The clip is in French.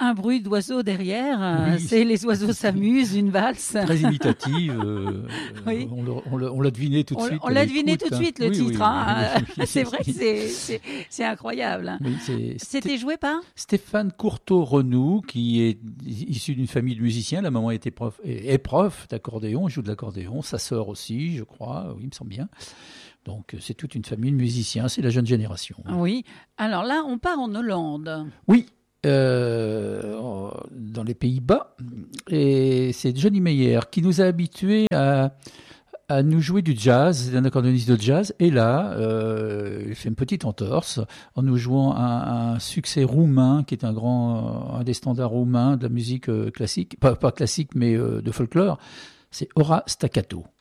un bruit d'oiseau derrière. Oui. C'est les oiseaux s'amusent, une valse. Très imitative. Oui. On l'a deviné tout de suite. On l'a deviné tout de hein. suite, le Oui, titre. oui, hein. oui, oui. C'est vrai que c'est incroyable. hein. Oui, C'était joué par Stéphane Courteau-Renou, qui est issu d'une famille de musiciens. La maman était est prof d'accordéon, joue de l'accordéon. Sa sœur aussi, je crois. Oui, il me semble bien. Donc, c'est toute une famille de musiciens. C'est la jeune génération. Oui. Alors là, on part en Hollande. Oui, dans les Pays-Bas. Et c'est Johnny Meyer qui nous a habitués à nous jouer du jazz. C'est un accordéoniste de jazz. Et là, il fait une petite entorse en nous jouant un succès roumain qui est un des standards roumains de la musique classique. Pas classique, mais de folklore. C'est Ora Staccato.